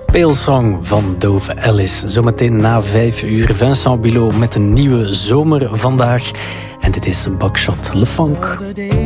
Pale Song van Dove Ellis. Zometeen na 5 uur Vincent Bilot met een nieuwe zomer vandaag. En dit is Buckshot Le Funk.